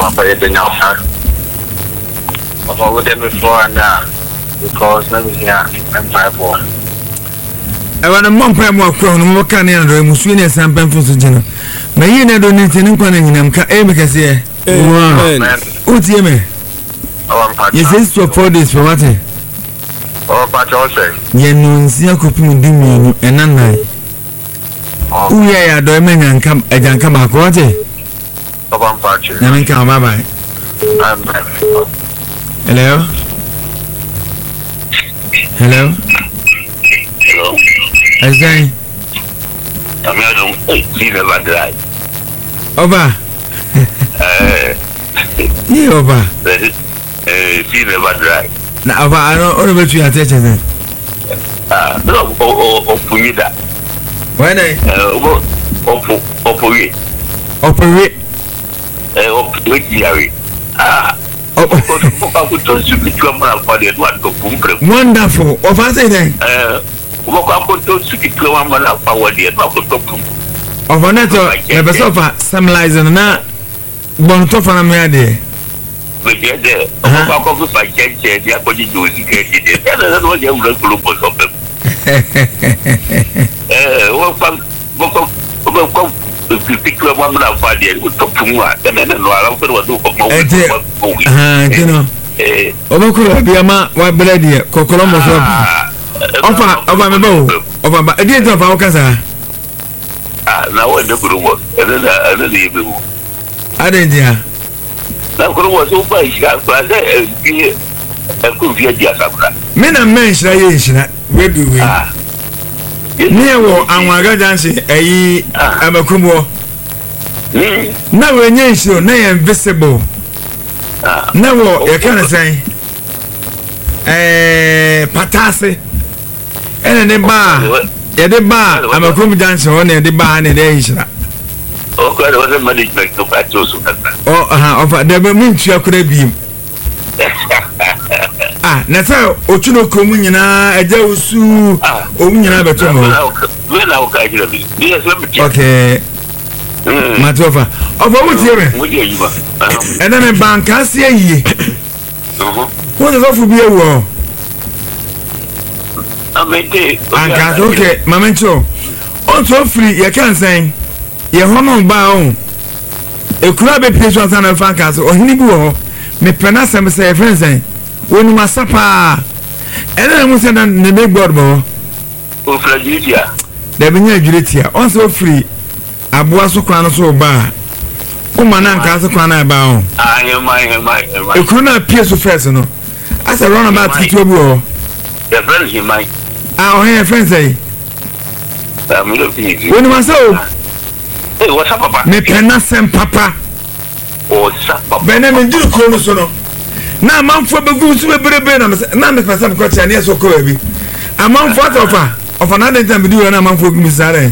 papa the now, of all them before and now, because let me hear and 5 more. I want a month more crown, what can I do? Muswini Sam Penfus General. May you never need to inquire in them. Because here, what's your man? Yes, it's for 4 days for what? Oh, but also, Yen Sia Coping Dimi and Nana. Oh, yeah, do I mean and come again come back? What? One patch. Now, come bye. Hello? Hello? Hello? I say, I'm not see never dry. Over. Yeah, over. See never dry. Now, I don't know what you are teaching. No, Punida. When I operate. Wonderful. Of I say then. Of a netto, ever so far, some lies and not born to find me there. But yet, there, I can't say the apology to it. That's what you will look for something. Particular woman of Fadia would talk to one, and then I'll put what do you know. Over Biama, what bread, Cocolombo. Over my bow, over a dear of our casa. Now what the good work, and then I leave. I didn't hear. Now, who was so by Shaka, I could be a Jasabra. Men and men, where do we? Near war, and my guardianship, I'm a Kumo. Now, when you show, nay, invisible. Now, you can't say, Patase, and then bar, at the bar, I'm a Kumo dancer on the bar and the Asia. Oh, God, was a management to Patos. Oh, the means you could be. Nasa Ochuno Communina, a Jausu, Omina Batomo. Okay, Matova. Of what you and then a bank, I see. What is off to be a war? Okay, Mamento. Also free, you can't say. Your home bound. A crab place was on a fancas or Nibu, me penasam say a friend saying, when you must sapa. And then we said on the big board. Oh, Fragitia. There be no Julitia, also free. A boasso crown so bar. Oh, man, Castle Crown bound. I am. You could not appear so fresh, no. As I run about to your the friends you might. Our hair friends say, when you must so. Hey, what's up, Papa? Me penasem Papa. What's up, Papa? Benjamin do Colosono. Now, man for the goose will be a man for some question. Yes, or Kobe. A man for of another time we do an amount for Missare.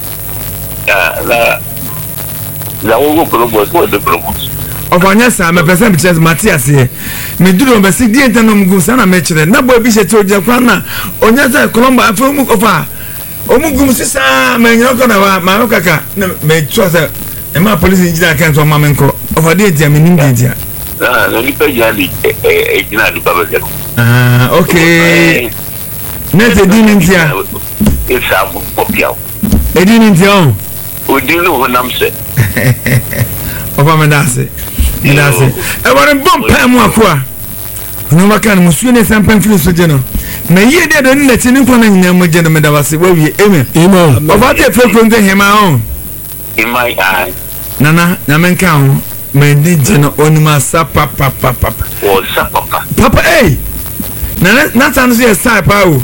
The old was the promotes. Of our yes, I'm a percentage as Matthias here. Me do not see the internal goose and I mentioned it. Number be said to Japan. On your Colombo, I feel of her. Omugum sisa me nyoko ma okaka me choose e ma police engineer kan so ma menko over there dia me nim dia no ni pe jali e jina du baba je okay net edin ntia e sa mo popia edin ntia o dinu honam se oba me dase e wore bom pa mu akwa no makan musu ne sampan fili so je no na ye de do na chini kwa na nyina mo je no me da wase wa wie amen oba de fe ko nze hema on in my eye nana na menka ho me de je no onima sa papa o sa papa na tan so ye sa pa o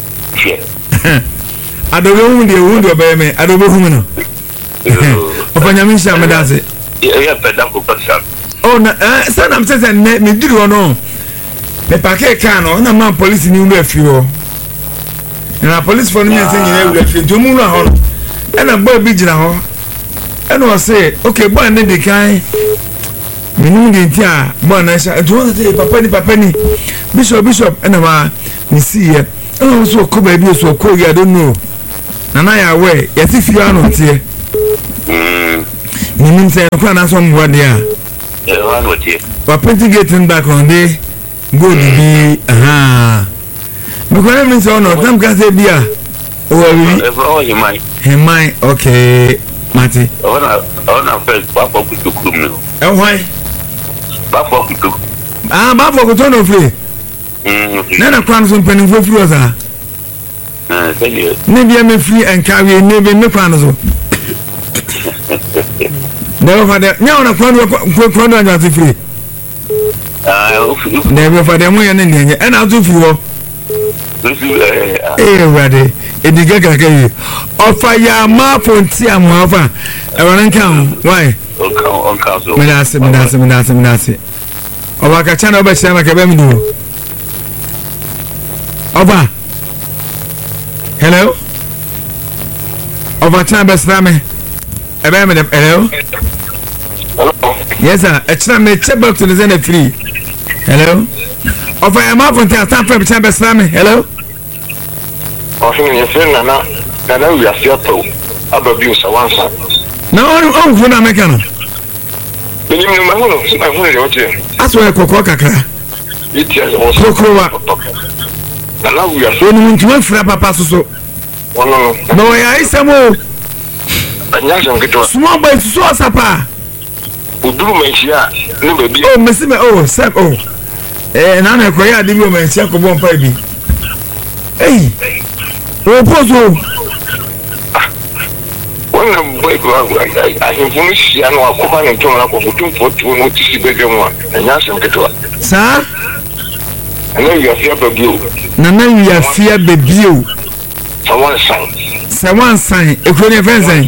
adobe hu de oba me adobe hu no oba nyame sha me da se ye peda ko pasa oh na sana msese me diri ono me pake kan no na man police ni ulu afiro na police for me say nyina ulu afiro to mu no ho na boy bi gina ho and o say okay boy na dey kan me nu dey tia boy na sha to say papa ni bishop na ma ni see here and so ko ba bi so ko I don't know na ya we yesi fio ano tie ni say ko na so mo dia Wapenti getting back on the good be because I mean so no them can say beer he might okay Mati first Papa could do criminal and why Papa could do Papa could turn off then a crown some penny for free maybe I'm free and carry maybe no crowns never for that now on a crown and free never for them and I'll do for you ready it is get offer ya ma ponti am offer e wan kan why me dase oba ka chana oba shama ka be mi do oba hello oba chana be srame e be me hello yes sir e chana me check back to the zone free hello offer ya ma ponti atan fe chana be srame hello your friend Nana we are still told about being so once. No, oh, for American. That's why I cook kakra. It is also Nana we are so going to frap papa so. No, I say more. Small boy so sapa. Udu mentia, no baby. Oh, Messi, oh, sap, oh. Nana Koya, the woman, Siako Bon Baby. Hey. Oh, Pozo. One boy, I have finished. I know I'm coming to a couple for 2 notices bedroom one. And yes, I'm get one. Sir, I know you are fear baby. Nana, you are fear baby. Someone sign. If you're a friend,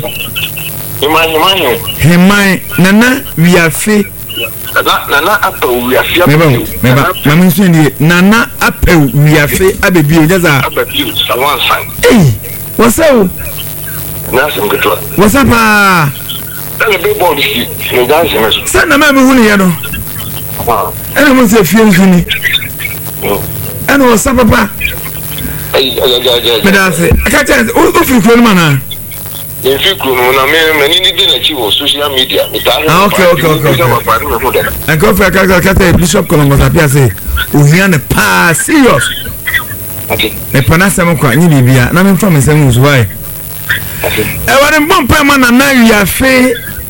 Nana, we are fear. Nana Apple, we are fear. Mamma, Nana Apple, we are fear. I baby, just a someone sign. Hey, what's up? What's up? Tell the big boy to see. Dancing. Send a man who you know. And I want to feel me. And what's up, Papa? But I say, I can't tell you, what's your man? If you could, many didn't achieve social media. Okay. I go for a character, Bishop Columbus, I say, we hear the pass serious. Okay. The Panasama quite need to be a number from his own way. I want a bump man and now you are fair.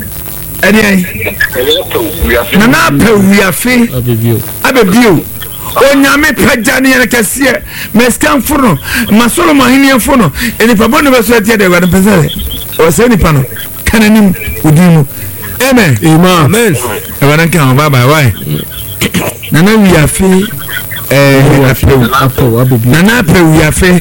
Nana, we are fair. I be view. Oh, Yame Pajani and Cassia, Mescan Funo, Masolo Mahinian Funo, and if a one of us were there, they were the Pazelle. Or Sani Pano, Cananim, Udimu. Amen. Amen. I want to come. Bye bye. Why? Nana, we are free. Nana, we are free.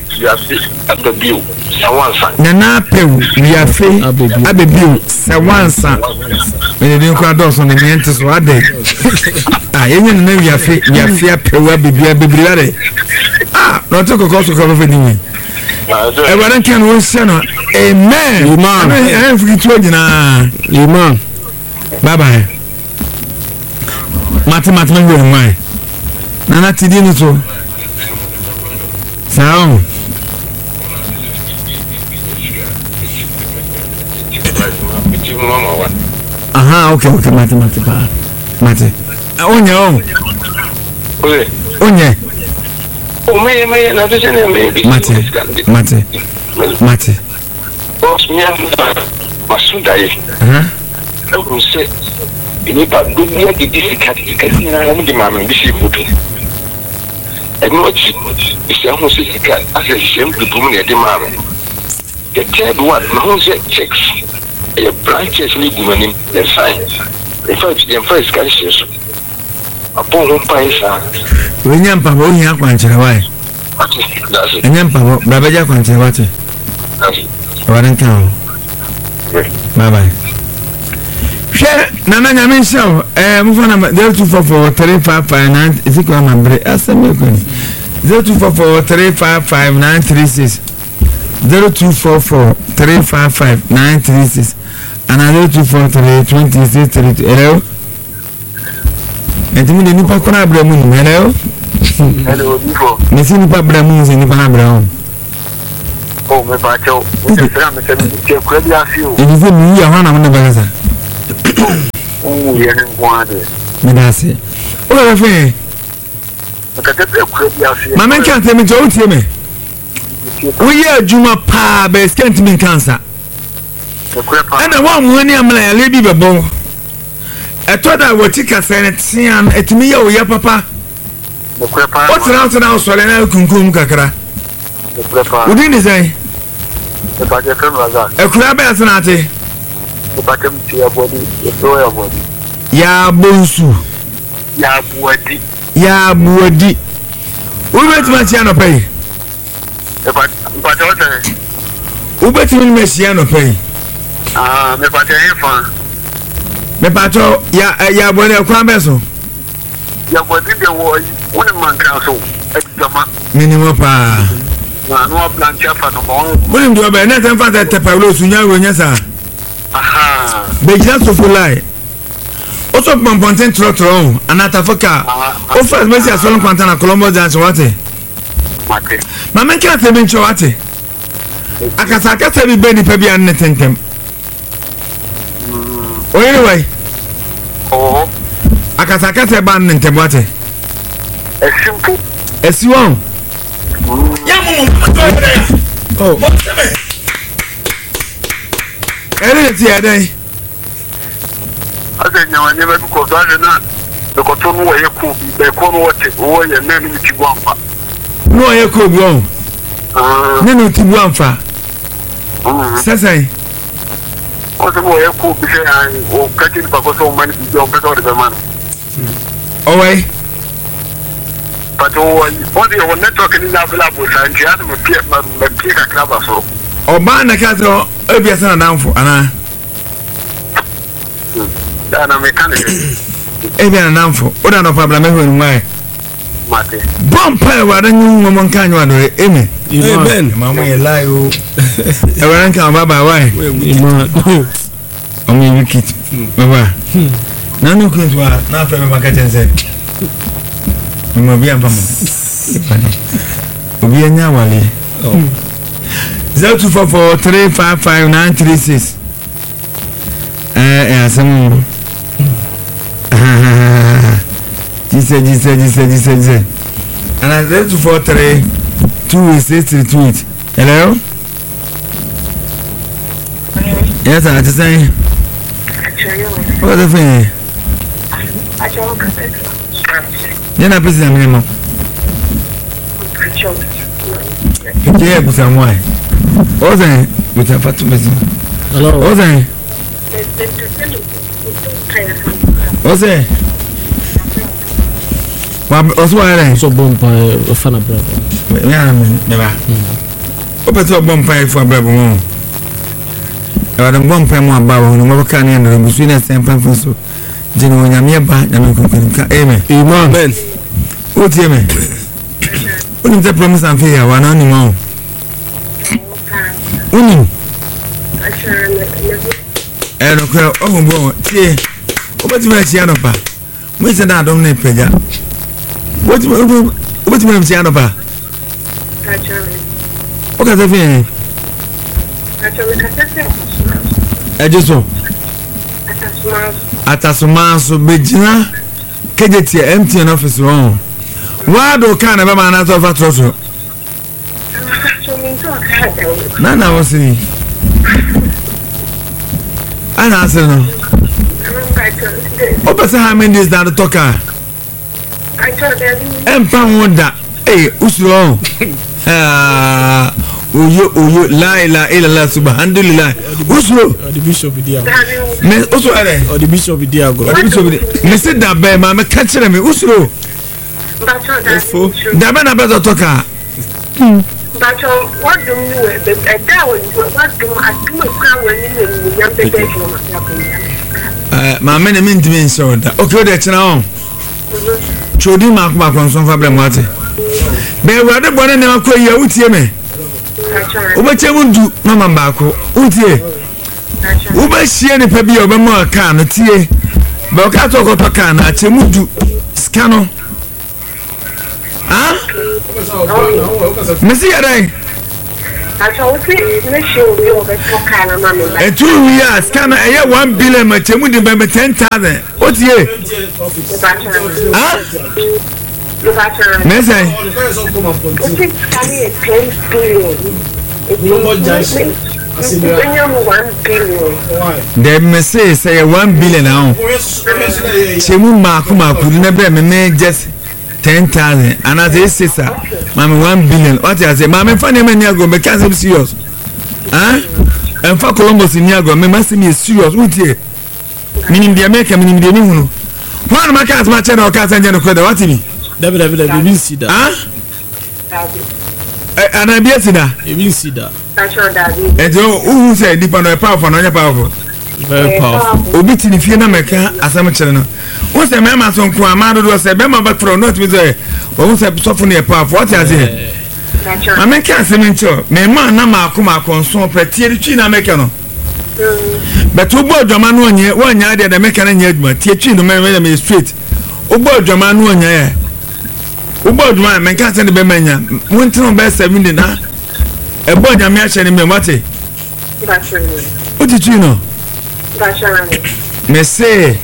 Nana, we are free. I be built. Sawansa. When you didn't cry doors on the mental so I did. Ah, you know, we are free. We are free. Ah, not to go to cover for me. Everyone can wish you. Amen. I am free to you. Amen. Bye bye. Mathematical mind. Nana tidini to. Sao. Aha, okay, mathematical. Mate. Onye. Mate. Boss me Masudai. I say ini pak dunia di dikasih nama di mana di sini pun. Emosi, saya mesti sikat. Asal saya di bumi di mana. The third one, mahusnya checks. Branches ni gimana ni? The sign. Yang first kali saya. Apa orang paisa? Wenyam pa bo nya kwanchira wai. Wenyam pa bo baba ja kwanchira wate. Waran kan. Bye bye. Share nana nyame show mufana 02443559 iziko ambre aseme ko 0244355936 0244355936 and 02432063 hello entimi de nipa kona abramu ni hello Bifo nesi nipa abramu ni nipa abramu oh me pa cho me se kura bi afio ebi se mi ya hwana mo na bagasa yɛn nkwade medase o le fe nkatete kura bi ase mama nka ntɛ me jo tie me wo ye adwuma pa be skent me cancer ana wa mu ani amla ya le bi bebo etoda wo tika sene tian etimi ye wo ye papa o tena so le na kunkum kakra wo din design ekura be asena ate ya bonsu ya buodi ubetima tia no pay ubetima mesia no pay me pato ya bone kwa beso ya bodi de wo woni manka so exama minimum pa no plancha fa no mo woni ndo be na tan fa te pawlo sunya wo nya sa aha be just so fulai o so pamponten trotro anata foka o first message asolo kwanta na Colombo dance wate mate mama nka te bin chwate akasa bi be ni pa bi an netentem anyway oh akasa ba an nentem wate simple esiwon ya oh ere ti adai ase nyawanye be ko so ade na be ko to no ye ku be ko no wote wo ye na ni ti buamfa no ye ko buon ne no ti buamfa sasai o se mo ye ku bi se an o kati ba ko so man bi on be so de man o wai but o the network ni na bla bo san ti ade me pie ka kraba so o ba na ka so ebia sana danfo ana ana mechanic ebia na danfo o da no problem e ho ni wai mate bom pa wa da nyu mo mon kan wa do amen amen mama ye lie o e wa kan baba wai o mi wikit baba na no ko twa na fa me maka chense mo bi ampa mo obi anya wale 0244355936 asem Jesus and 02432632 hello yes I just say what the thing yana pesa minimum yeah kusa mwai ozen utapata pesa hello ozen ozen oso wale so bompa fana bravo ya me ba opeto bompa for bravo mo e wa dem bompa mo aba wo no mo ka ne na busu na sempa so jino nyame ba nyame kunkunka amen amen o tie me Unim the promise and fear one animal. Unim. And okay, oh, boy, see, what you make Sianopa? We said, I don't need Pega. What you make Sianopa? What is the thing? I just saw at a so Bejina, Kajeti empty an office wrong. Why do can a man out of a trousseau? Nana was saying, I answer no. Open how many days down the talker? And pound that. Hey, Uslo. Uyo, la ila subhanallah. Uslo, the bishop of Diago. Also, or the bishop of Diago. Mr. Dabe, Mamma, catch me, Uslo. Dabana better talker. But what do you do? My men mean to me so that okay, that's now. Chodi mark back on some problem. What? Be rather born in a quay, you would me. Ubechemundu, Mamma Bako, Utie. Ubeshi any pebi of a more can, a tea. Bocato Copacan, a Chemudu, Scano. Huh? Missy, And 2 years can I 1 billion much and 10,000. What's here? Huh? The message say 1 billion now. Chemu Makuma could never make just 10,000. And as a sister, Mamma 1 billion. What I say, Mamma Fanny Maniago, make us serious. Huh? And for Columbus in Niago, me must be serious. What ye? Meaning the American, meaning the new. One of my cats, my channel, cats and general credit. What to me? David, see that. Huh? And I be that. You see that. And who said deep on a powerful, not powerful? Very powerful. Obiti ni fie na meka asam chene. Won se mema so nko amado do se bema back from not me say. Won se sofo na powerful. What you say? Ameka asem ncho. Mema na makoma konso pretie ri twi na meka no. But ubo dwama no onye wonya de meka na nya adwuma. Tie twi no me straight. Ubo dwama no onye ye. Ubo dwama meka se ne be manya. Won tin on be 7 na. Ebo nyame a hye ne me mate. Oti twi no. Me say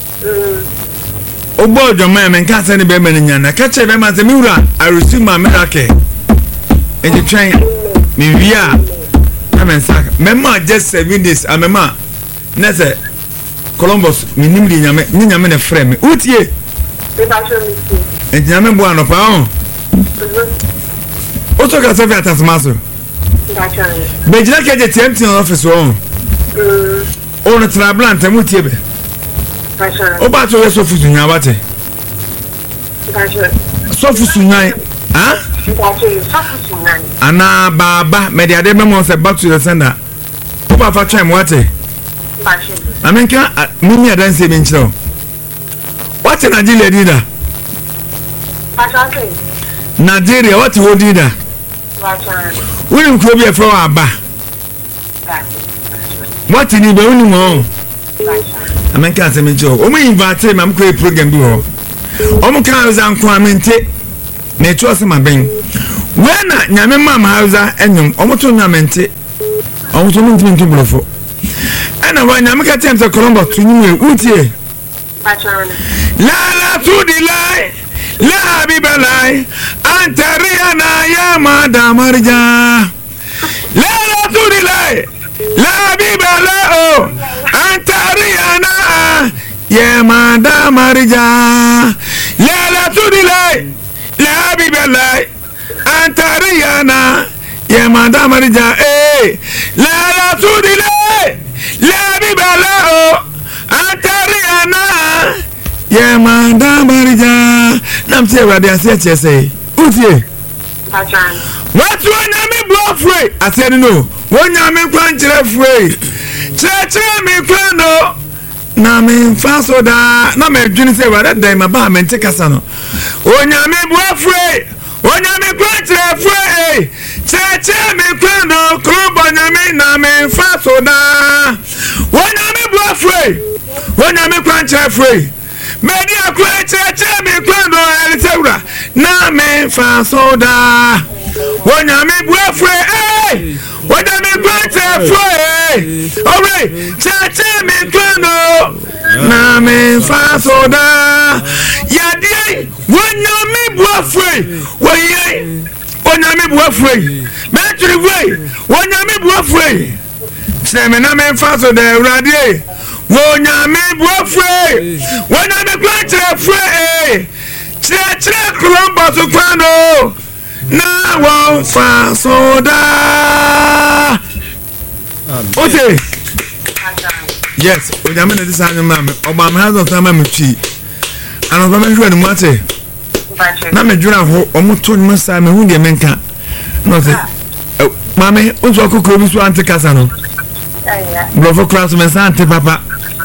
Obo Joma men can send be men nyana catch them as a mura I receive my miracle and the train me via amen sack mema just 7 days amema na say Columbus me nimdi nyame na frame me utie and nyame bo anopa on oto ka safi atasmaso be jina ke je TMT office on on trablant amutie be oba to yeso fusunya bate so fusunya ah ana baba me dia de memo say back to the sender oba fa try mo wate amenka mimi adanse be nchiro what Nigeria leader Nigeria what hold leader we nko be from aba what ni be unu mo amenka asem ncho o me invite me am create program bi ho o mo kan Hausa nko amente na etu ose maben we na nyame mama Hausa enyum o mo to nyamente o mo to ntimi blofo ana wa nyame ka tem se Columbus to nyum utie la to di lai la bibalai antariana ya madamarja la to di lai la bibalai antariana ya madamarja la to di lai la bibalai antariana ya madamarja la to di lai la bibalai antariana ya madamarja namse wade ase say utie what one me blofrey ase no wonya me kwankyere frey chere me kwano na me faso da na me dwene say wade dan ma ba me ntekasa no wonya me blofrey wonya me kwankyere frey chere me kwano krobonya me na me faso da wonya me blofrey wonya me kwankyere frey media kwankyere me kwano elitewra na me faso da wonya me blofrey wonya me kwankyere frey alright chere me kwano na me faso da yadie wonya me blofrey wonya me blofrey metri frey wonya me blofrey chere me na me faso da urade wonya me blofrey wonya me kwankyere frey chere Columbus kwano na won faso da okay yes wonya me this anu mama oba me hazo tama me twi ano ba me hwe no mate na me dwura ho omoto ni masa me hu de menka no say mama ozo kokoro bi so antikasa no brofo class me sa ante papa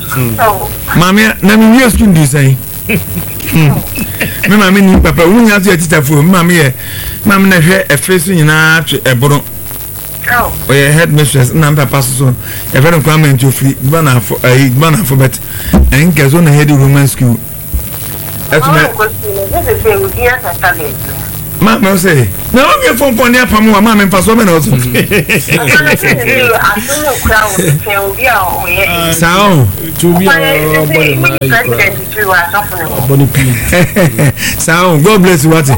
mama na me wies tu ndi sai me mama ni papa wunya so atitafo me mama na hwe efeso nyina atwe eboro oye headmistress na papa so e very requirement to free bana for bet en kezo na head roman school Mama say, "No, me phone for near Pamu, Mama and Pastor Men also." Sound to be sound. God bless you. What?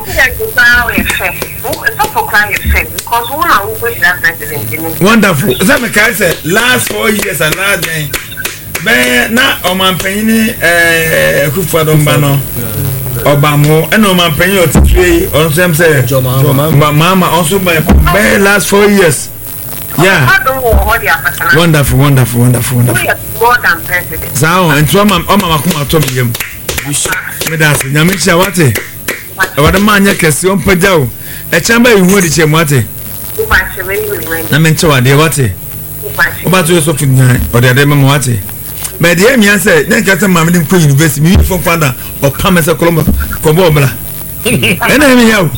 Wonderful. That me can say last 4 years and last day. Be na o man penny Kufadombano. Obamo and no man penny or 3 on some say Mama also by last 4 years. Yeah. Wonderful. More than president. So and so mama kuma to me. Me das nyamicha wate. E wada manya kesi on pagao. E chamba ihu di chemu wate. Na me nche wade wate. Oba to so funya o de mama wate. Me de mi answer na kata mama dem ko university mi fon fanda o pamesa kolomba ko bo bla. Ena mi yawo.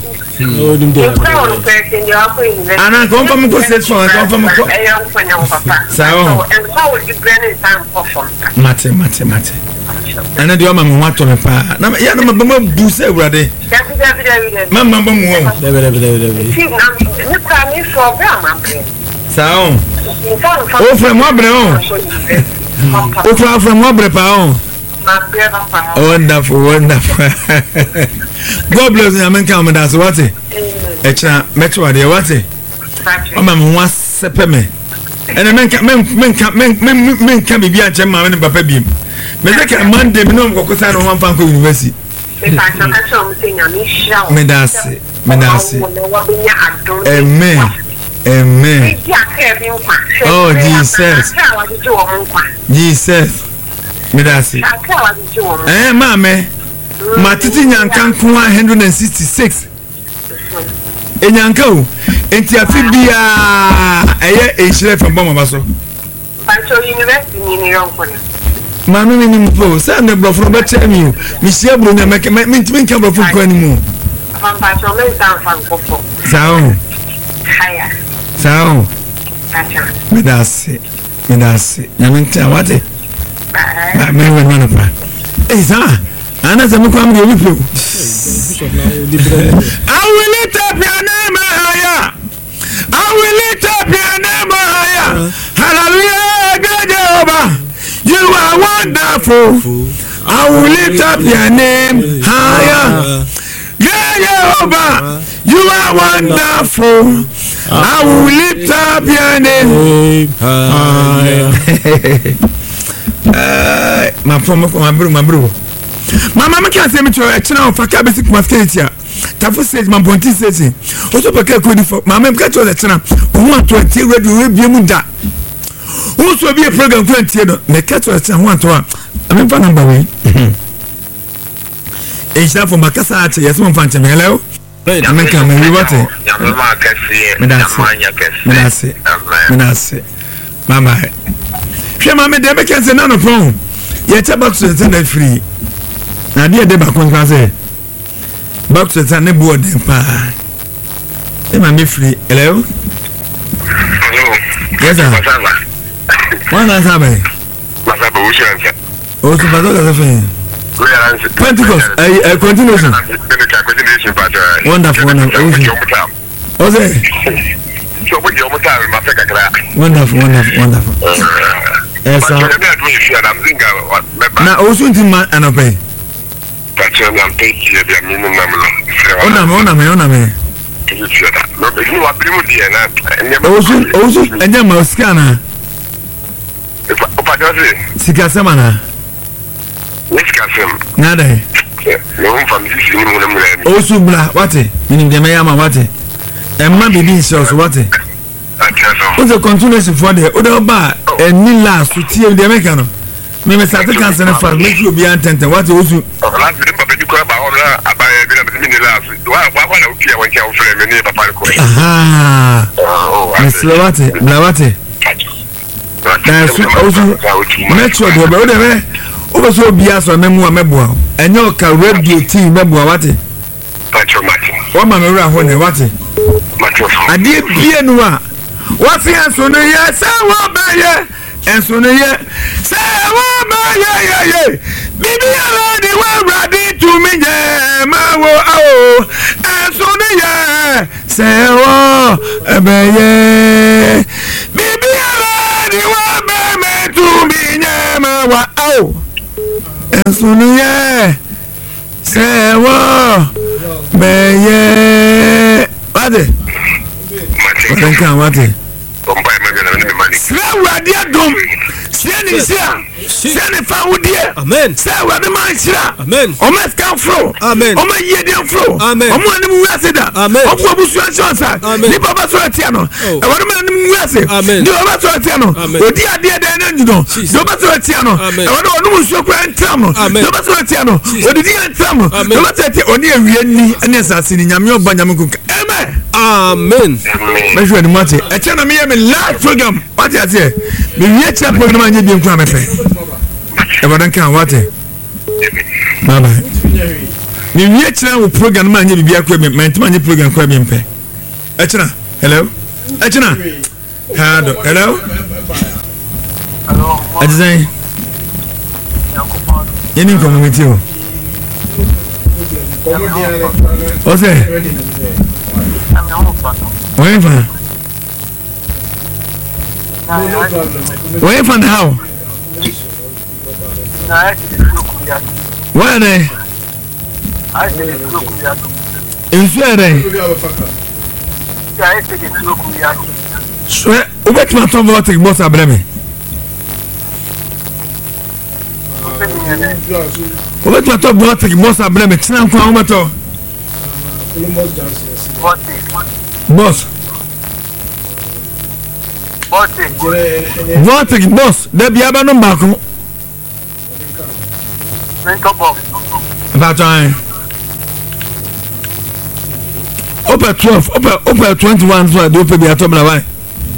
Ana kompa mo ko set for kompa mo ko. Sao. Mate. Ana de o mama mo ato me pa. Na ya na mama bu se urade. Mama ba mu o. Sao. O fra mo abre o. O fra mo abre pa o. Wonderful. God bless you. I'm coming. That's what it. Extra metro there. What it? I'm one sepeme. And the men can be a gem. I'm in Papa Beam. Make a Monday. No, go to one Fanco University. Medasi. Amen. Oh, Jesus. Medasi. Mame. Matiti nyankan kwa 166. Enyanka enti afibia eye ehire from bomba baso. Pancho University ni yonkona. Manu ni mpo sa ne brofo be chemi mi sia bro na make me nka brofo kwa ni mu. Pancho me san fan kofo. Sao. Haya. Sao. Acha. Medasi. Nyamenta wate. Ba me we no pa. Sa ana zamu kwa mwe wipo. I will lift up your name higher. Hallelujah, God Jehovah. You are wonderful. I will lift up your name higher. God Jehovah, you are wonderful. I will lift up your name higher. My bro. Mama can't say me to a channel for basic mascatia. Tafu says my bonti says it. Also, Paka could for Mamma catch the channel. Who want to attend will be Munda. Also, be a program 20. Make catch the channel 1 to 1. I mean, for number way. It's not for Macassa. Yes, one fancy. Hello. I mean, come and what it. Menase. Mama. Mamma, they make us none of home. Yet about to attend free. Na dia de ba kon kan say back to the board pa e ma me free hello yes sir one answer ba masaba wo shanka o so ba do ka say Pentecost continuation wonderful o say so bo je o muta ma fe kakra wonderful yes na o so ntima anope I'm taking you the minimum. Ona me. No, but you are pretty good, also, and then my scanner. Sika Samana. Which Cassim? Nada. No from this. Also, what it? Meaning the Mayama, what it? And maybe this was what it? What's the continuation for the other bar and me last to tear the American? Maybe Saturday cancer for make you be antent. What you also Miss Lawate. That's also metro the over so bias or memoir meboa. And your radio team meboa what it? One mamma when what it? I did be a noir. What's the answer? Yes, I will buy it. And so yeah, say yeah. Baby, I already were ready to me, and so sewo ebeye bibi ala di wa me tu binya ma wa au esuniye sewo beye wade wadenka wade sewo dia dom siani sia siani fa wudie amen sewo de man chira amen o mes kan fro amen o ma yede fro amen o mo anim wiaseda amen o fu abusu ansa ni baba so atia no e wode ma anim wiase ni baba so atia no odi ade de na nyuno ni baba so atia no e wode onum so kwa entram no ni baba so atia no odi di entram no ni baba so atia oni awie ni ane asase ni nyame oba nyame kuka amen mejo ni mate e che na me me live program what you say me wie che program anye bi nku amepe e wode kan what bye bye ni wie che na program anye bi akwa me mentima anye program kwa bi mpe e che na hello e che na hello hello ajizai yeni community o ose where from how where they in Sweden so ubet ma to vote boss abreme ubet ma to vote boss abreme tina kwa umeto boss vote boss de bia ba no mbako about time over 12 over 21 so do pe bia to bla why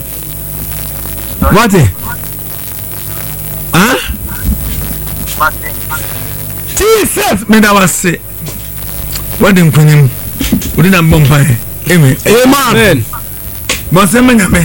what ah Jesus me da wase what dem kunim we didn't bomb by amen amen boss me nyame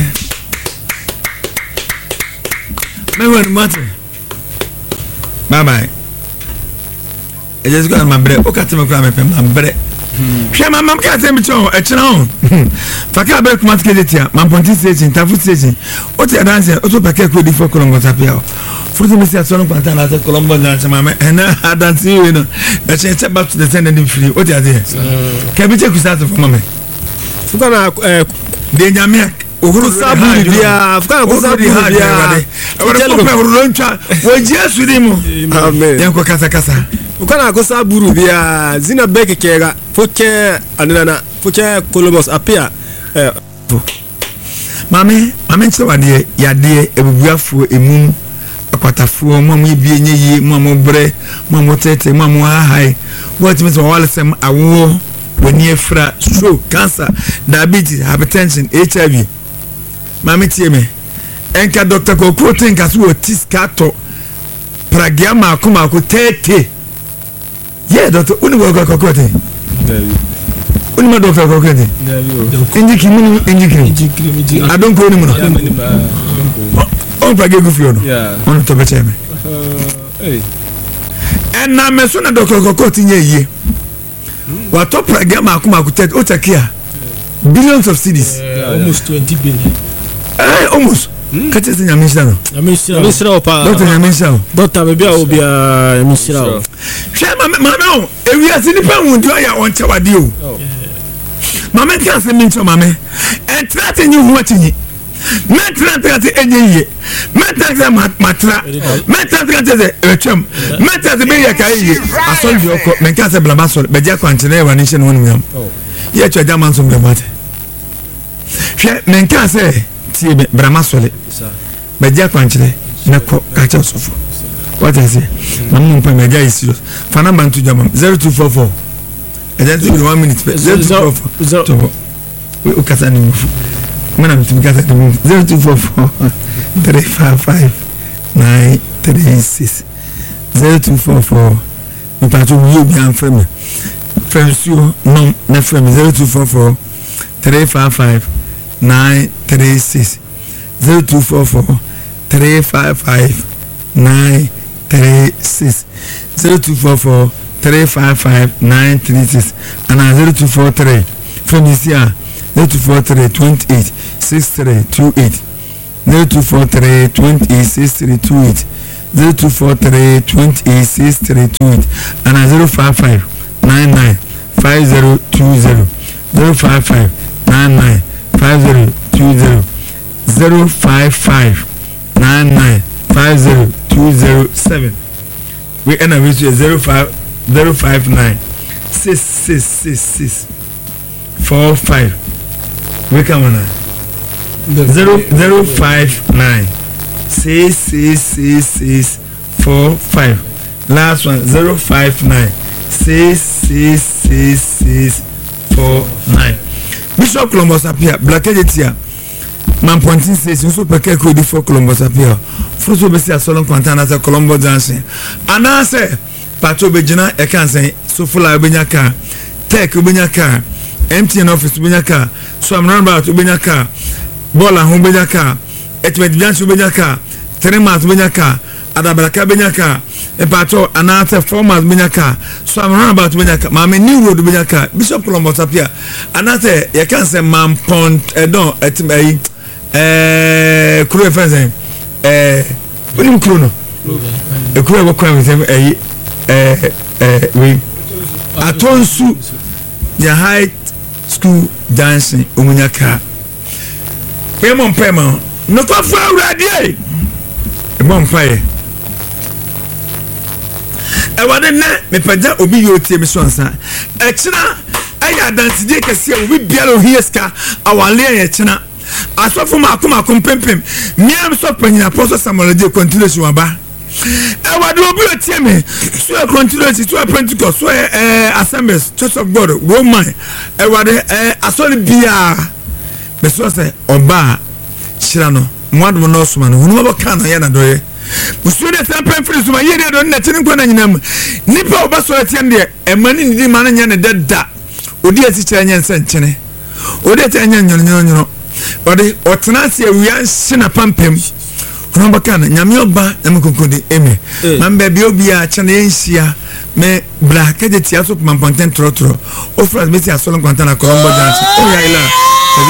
me won matter bye bye e just go my bread o ka te me kwa me pe my bread hwe mama ka te me cho e kira on faka be kuma tike detia man ponti station tafu station o te dance o to pake ko di for kolongo tapia fruit me see aso no kwanta na te kolombo na chama me na adansi we no e che back to the send free o te ade ka bi che ku start for mama fuka na de nyame ohuru saburi bia fuka na saburi bia o pe ohuru ntwa wo Jesu di mu amen yanko kasa kasa ukana ko saburu bia zina beke kega foke anana foke kolobos apia mame nche wade yade ebubuafo emum akwatafo mamu bie nyeyi mamu bre mamu tete mamu ahai what means wale sem awo woni efra stroke cancer diabetes hypertension HIV mame tie me enka doctor ko quote nka so tiskato pragiama akoma ko tete yeah doctor uni wo ko quote uni ma doctor ko quote injiki mini injiki adon ko ni mu on prage go fio no on to beche me en na me so na doctor ko quote nye what top program akuma ko tete o takia billions of cedis almost 20 billion almost kati se nyamisha no nyamisha opa doctor nyamisha doctor bebia obia nyamisha hwe mama ewi asini pa hundu ya onche wade o mama ti ase mincho mama entrate nyi hu atinyi metrate enyiye metrate matra metrate ze etwem metrate be ya kai asol oko menka se blama sol be ja kwanchene wa ni hye no nyam ye twa jaman so be mate hwe menka se ti be blama sol be ja kwanchene na ko ka cha sofo what I say mamu mpa me ja isi fa number ntu jaman 0244 just give me 1 minute 0244 we ukasani mana mtumikaza 0244 355 936 0244 mpacho yu bi anfreme fensio no na freme 0244 355 936 0244 355 936 0244 355 936 and 0243 from this year 0243 28 6328 0243 28 6328 0243 28 6328 and 055 99 5020 055 99 5020 055 99 5020 we end up with 059 6666 45 we come on 059 6666 45 last one 059 6666 49 Bishop Columbus appear Black Editia Man Pontin says so peke ko di for Columbus appear Fruso be say Solon Quantana say Columbus dancing ana say pato be gina e kan say so fula be nyaka tech be nyaka MTN office be nyaka so am round about be nyaka bola ho be nyaka etmet dance be nyaka tremat be nyaka adabraka be nyaka e pato ana say format be nyaka so am round about be nyaka ma me new road be nyaka Bishop Columbus appear ana say e kan say man pont don etimai kuro fense onim kuro no e kuro go kwa me we atonsu ya high school dancing omunyaka pema no kwa fa awrade e bon faye e wade ne me pagya obi yotie me so ansa e kina aya dance je kese obi bialo hieska awale ye kina asofo makoma kompempem miam so panyina apostle Samuel de continuation waba e wade obi otie me so continuation so Pentecost so Assemblies Church of God Roman e wade asoli bia me so say oba shira no mwadu no suma no hunu baka na ya na doye musu de sampen free suma ye de do na tini kwa na nyinam nipa oba so atiem de emani ndi ma na nya ne dada odi ati kira nya nsenchene odi ati nya nyonyo odi otenase awia hina pampem hunu baka na nyame oba na mkonkodi eme mambe bi obi a chane yensia me Black Editia so pampanten trotro ofra beti asolon kwanta na Colombo dance o ya ila